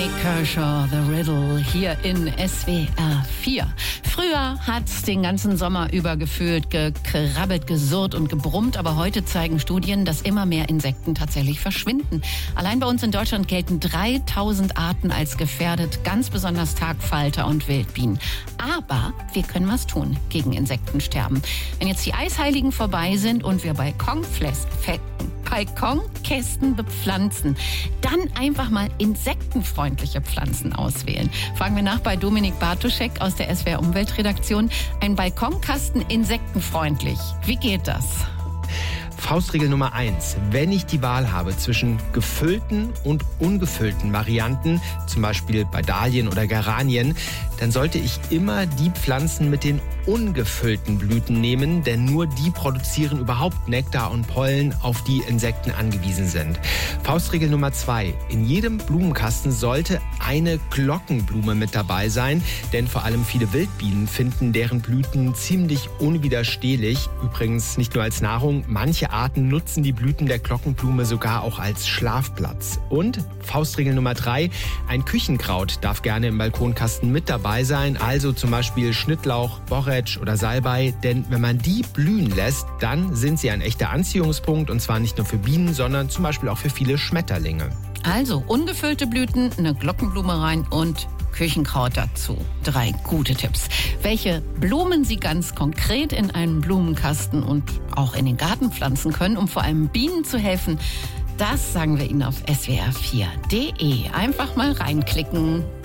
Nick Kershaw, The Riddle, hier in SWR 4. Früher hat's den ganzen Sommer über gefühlt gekrabbelt, gesurrt und gebrummt, aber heute zeigen Studien, dass immer mehr Insekten tatsächlich verschwinden. Allein bei uns in Deutschland gelten 3000 Arten als gefährdet, ganz besonders Tagfalter und Wildbienen. Aber wir können was tun gegen Insektensterben. Wenn jetzt die Eisheiligen vorbei sind und wir Balkonkästen bepflanzen, dann einfach mal insektenfreundliche Pflanzen auswählen. Fragen wir nach bei Dominik Bartoschek aus der SWR Umweltredaktion. Ein Balkonkasten insektenfreundlich. Wie geht das? Faustregel Nummer 1. Wenn ich die Wahl habe zwischen gefüllten und ungefüllten Varianten, zum Beispiel bei Dahlien oder Geranien, dann sollte ich immer die Pflanzen mit den ungefüllten Blüten nehmen, denn nur die produzieren überhaupt Nektar und Pollen, auf die Insekten angewiesen sind. Faustregel Nummer 2. In jedem Blumenkasten sollte eine Glockenblume mit dabei sein, denn vor allem viele Wildbienen finden deren Blüten ziemlich unwiderstehlich. Übrigens nicht nur als Nahrung, manche Arten nutzen die Blüten der Glockenblume sogar auch als Schlafplatz. Und Faustregel Nummer 3, ein Küchenkraut darf gerne im Balkonkasten mit dabei sein, also zum Beispiel Schnittlauch, Borretsch oder Salbei, denn wenn man die blühen lässt, dann sind sie ein echter Anziehungspunkt und zwar nicht nur für Bienen, sondern zum Beispiel auch für viele Schmetterlinge. Also ungefüllte Blüten, eine Glockenblume rein und Küchenkraut dazu. 3 gute Tipps. Welche Blumen Sie ganz konkret in einen Blumenkasten und auch in den Garten pflanzen können, um vor allem Bienen zu helfen, das sagen wir Ihnen auf swr4.de. Einfach mal reinklicken.